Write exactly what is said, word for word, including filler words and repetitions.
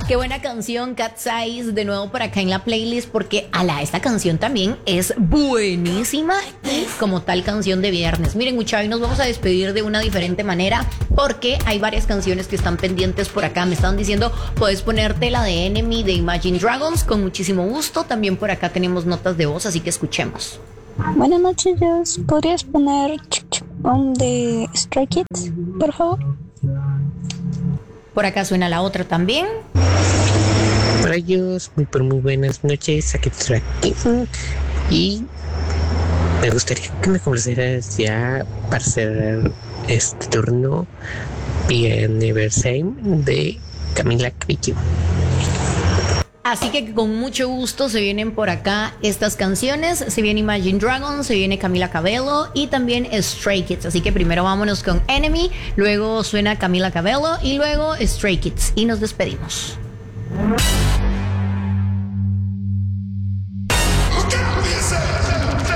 Qué buena canción, Cat Size, de nuevo por acá en la playlist, porque ala, esta canción también es buenísima y como tal canción de viernes. Miren, muchachos, hoy nos vamos a despedir de una diferente manera porque hay varias canciones que están pendientes por acá. Me estaban diciendo, puedes ponerte la de Enemy de Imagine Dragons, con muchísimo gusto. También por acá tenemos notas de voz, así que escuchemos. Buenas noches, Jess. ¿Podrías poner un de Stray Kids, por favor? Por acá suena la otra también. Para ellos, muy pero muy buenas noches, aquí estoy aquí. Y me gustaría que me complacieras ya para cerrar este turno bien Never Same de Camila Cabello. Así que con mucho gusto se vienen por acá estas canciones. Se viene Imagine Dragons, se viene Camila Cabello y también Stray Kids. Así que primero vámonos con Enemy, luego suena Camila Cabello y luego Stray Kids. Y nos despedimos.